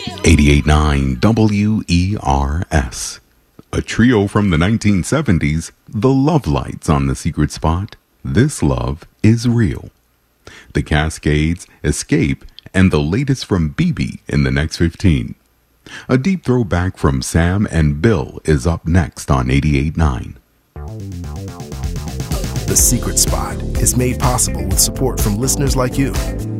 88.9 WERS. A trio from the 1970s, the Love Lights on The Secret Spot. This Love Is Real. The Cascades, Escape, and the latest from BB in the next 15. A deep throwback from Sam and Bill is up next on 88.9. The Secret Spot is made possible with support from listeners like you.